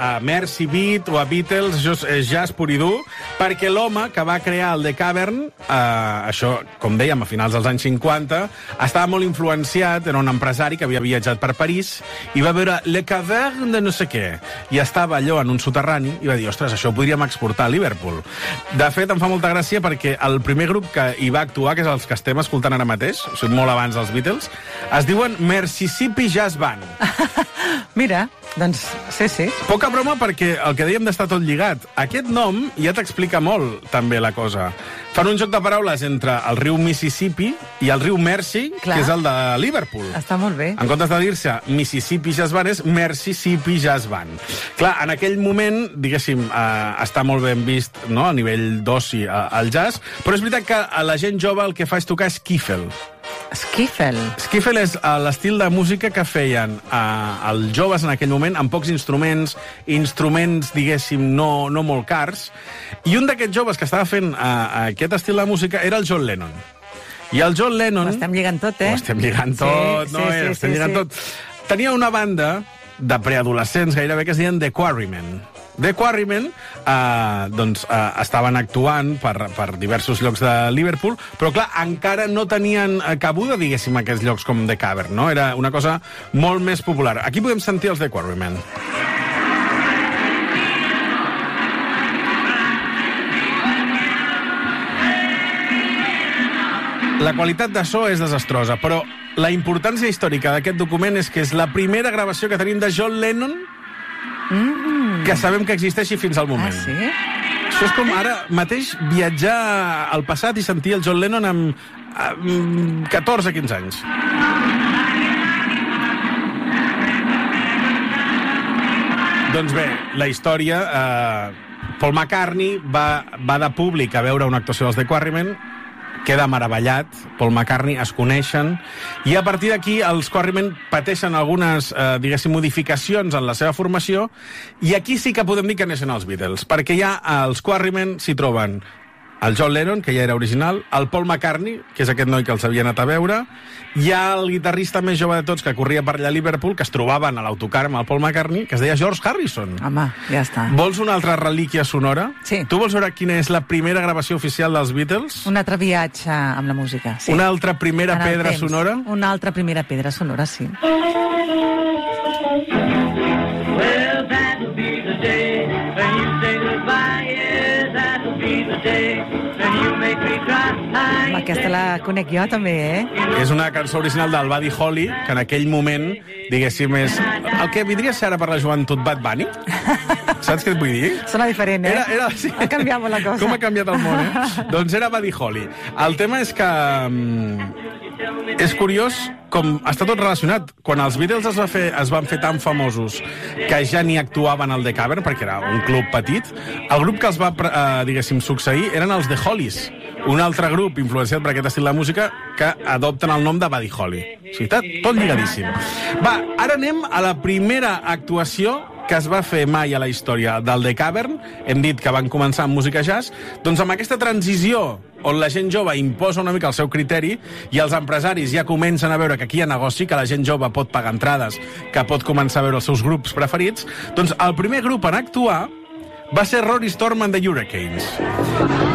a Mercy Beat o a Beatles, això és jazz pur i dur, perquè l'home que va crear el The Cavern, això, com dèiem, a finals dels anys 50, estava molt influenciat, era un empresari que havia viatjat per París i va veure Le Cavern de no sé què, i estava allò en un soterrani i va dir, ostres, això ho podríem exportar a Liverpool. De fet, em fa molta gràcia perquè el primer grup que hi va actuar, que és els que estem escoltant ara mateix, o sigui, molt abans dels Beatles, es diuen Mississippi Jazz Band. Mira, doncs, sí. Poca broma perquè el que dèiem d'estar tot lligat. Aquest nom ja t'explica molt, també, la cosa. Fan un joc de paraules entre el riu Mississippi i el riu Mersey, Clar. que és el de Liverpool. Està molt bé. En comptes de dir-se Mississippi Jazz Band, és Mississippi Jazz Band. Clar, en aquell moment, diguéssim, està molt ben vist, no?, a nivell d'oci el jazz, però és veritat que a la gent jove el que fa és tocar skiffle. Skiffle. Skiffle és l'estil de música que feien els joves en aquell moment, amb pocs instruments, diguéssim, no molt cars. I un d'aquests joves que estava fent aquest estil de música era el John Lennon. I el John Lennon... Ho estem lligant tot, eh? Ho estem lligant tot, estem lligant tot. Tenia una banda de preadolescents gairebé que es deien The Quarrymen. The Quarrymen estaven actuant per diversos llocs de Liverpool, però clar, encara no tenien cabuda, diguéssim, aquests llocs com The Cavern, no? Era una cosa molt més popular. Aquí podem sentir els The Quarrymen. La qualitat de so és desastrosa, però la importància històrica d'aquest document és que és la primera gravació que tenim de John Lennon que sabem que existeixi fins al moment. Ah, sí? Això és com ara mateix viatjar al passat i sentir el John Lennon amb 14-15 anys. Doncs bé, la història... Paul McCartney va de públic a veure una actuació dels The Quarrymen, queda meravellat, Paul McCartney, es coneixen, i a partir d'aquí els Quarrymen pateixen algunes, diguéssim, modificacions en la seva formació, i aquí sí que podem dir que neixen els Beatles, perquè ja als Quarrymen s'hi troben el John Lennon, que ja era original, el Paul McCartney, que és aquest noi que els havia anat a veure, hi ha el guitarrista més jove de tots que corria per allà a Liverpool, que es trobaven a l'autocar amb el Paul McCartney, que es deia George Harrison. Home, ja està. Vols una altra relíquia sonora? Sí. Tu vols veure quina és la primera gravació oficial dels Beatles? Un altre viatge amb la música, sí. Una altra primera pedra sonora? Una altra primera pedra sonora, sí. Well, that'll be the day when you say goodbye, yes, that'll be the day when you make me cry. Aquesta la conec jo, també, eh? És una cançó original del Buddy Holly, que en aquell moment, diguéssim, és el que vindria a ser ara per la joventut Bad Bunny. Saps què et vull dir? Sona diferent, eh? Sí. Ha canviat molt la cosa. Com ha canviat el món, eh? Doncs era Buddy Holly. El tema és que... és curiós com està tot relacionat. Quan els Beatles es van fer tan famosos que ja ni actuaven al The Cavern, perquè era un club petit, el grup que els va, diguéssim, succeir eren els The Hollies, un altre grup influenciat per aquest estil de música que adopten el nom de Buddy Holly. O sigui, tot lligadíssim. Va, ara anem a la primera actuació que es va fer mai a la història del The Cavern. Hem dit que van començar amb música jazz. Doncs amb aquesta transició on la gent jove imposa una mica el seu criteri i els empresaris ja comencen a veure que aquí hi ha negoci, que la gent jove pot pagar entrades, que pot començar a veure els seus grups preferits, doncs el primer grup en actuar va ser Rory Storm and the Hurricanes.